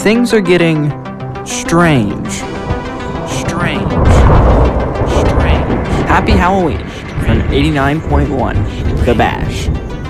Things are getting strange. Strange. Strange. Happy Halloween from 89.1 The Bash.